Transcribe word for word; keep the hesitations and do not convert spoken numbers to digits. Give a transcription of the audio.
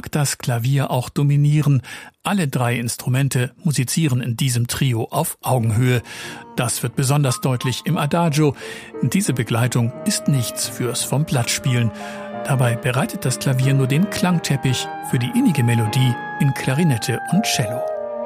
mag das Klavier auch dominieren. Alle drei Instrumente musizieren in diesem Trio auf Augenhöhe. Das wird besonders deutlich im Adagio. Diese Begleitung ist nichts fürs vom Blatt spielen. Dabei bereitet das Klavier nur den Klangteppich für die innige Melodie in Klarinette und Cello.